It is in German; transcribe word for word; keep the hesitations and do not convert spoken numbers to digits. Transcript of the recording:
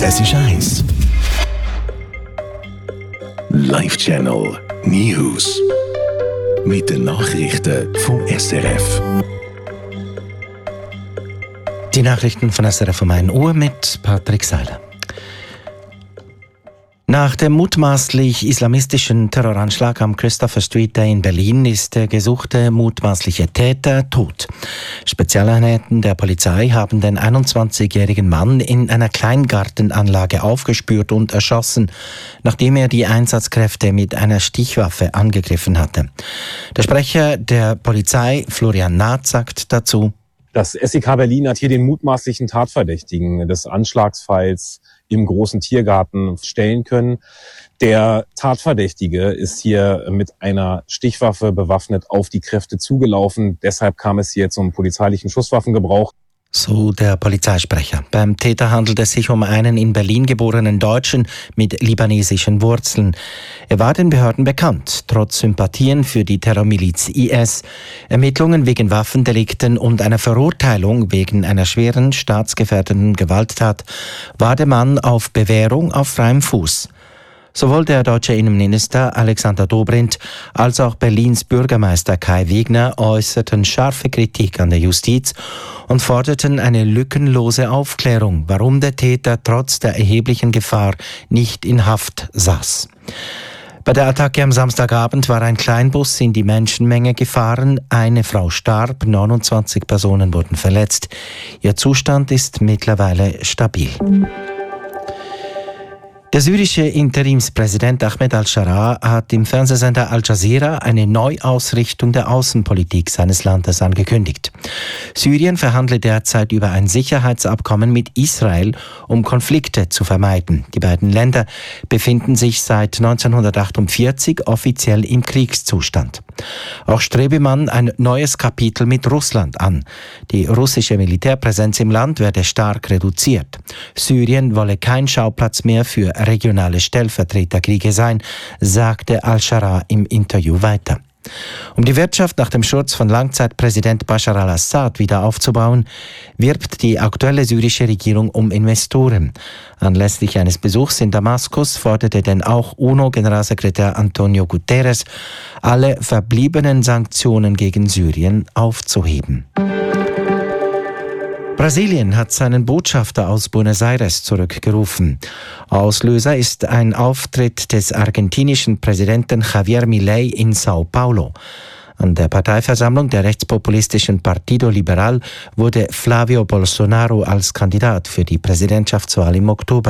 Es ist eins. Live-Channel News. Mit den Nachrichten vom S R F. Die Nachrichten von S R F um ein Uhr mit Patrick Seiler. Nach dem mutmaßlich islamistischen Terroranschlag am Christopher Street Day in Berlin ist der gesuchte mutmaßliche Täter tot. Spezialeinheiten der Polizei haben den einundzwanzigjährigen Mann in einer Kleingartenanlage aufgespürt und erschossen, nachdem er die Einsatzkräfte mit einer Stichwaffe angegriffen hatte. Der Sprecher der Polizei, Florian Naht, sagt dazu: Das S E K Berlin hat hier den mutmaßlichen Tatverdächtigen des Anschlagsfalls im großen Tiergarten stellen können. Der Tatverdächtige ist hier mit einer Stichwaffe bewaffnet auf die Kräfte zugelaufen. Deshalb kam es hier zum polizeilichen Schusswaffengebrauch. So der Polizeisprecher. Beim Täter handelt es sich um einen in Berlin geborenen Deutschen mit libanesischen Wurzeln. Er war den Behörden bekannt, trotz Sympathien für die Terrormiliz I S. Ermittlungen wegen Waffendelikten und einer Verurteilung wegen einer schweren staatsgefährdenden Gewalttat war der Mann auf Bewährung auf freiem Fuß. Sowohl der deutsche Innenminister Alexander Dobrindt als auch Berlins Bürgermeister Kai Wegner äußerten scharfe Kritik an der Justiz und forderten eine lückenlose Aufklärung, warum der Täter trotz der erheblichen Gefahr nicht in Haft saß. Bei der Attacke am Samstagabend war ein Kleinbus in die Menschenmenge gefahren. Eine Frau starb, neunundzwanzig Personen wurden verletzt. Ihr Zustand ist mittlerweile stabil. Der syrische Interimspräsident Ahmed al-Sharaa hat im Fernsehsender Al Jazeera eine Neuausrichtung der Außenpolitik seines Landes angekündigt. Syrien verhandelt derzeit über ein Sicherheitsabkommen mit Israel, um Konflikte zu vermeiden. Die beiden Länder befinden sich seit neunzehnhundertachtundvierzig offiziell im Kriegszustand. Auch strebe man ein neues Kapitel mit Russland an. Die russische Militärpräsenz im Land werde stark reduziert. Syrien wolle kein Schauplatz mehr für regionale Stellvertreterkriege sein, sagte al-Sharaa im Interview weiter. Um die Wirtschaft nach dem Sturz von Langzeitpräsident Bashar al-Assad wieder aufzubauen, wirbt die aktuelle syrische Regierung um Investoren. Anlässlich eines Besuchs in Damaskus forderte denn auch UNO-Generalsekretär Antonio Guterres, alle verbliebenen Sanktionen gegen Syrien aufzuheben. Brasilien hat seinen Botschafter aus Buenos Aires zurückgerufen. Auslöser ist ein Auftritt des argentinischen Präsidenten Javier Milei in Sao Paulo. An der Parteiversammlung der rechtspopulistischen Partido Liberal wurde Flavio Bolsonaro als Kandidat für die Präsidentschaftswahl im Oktober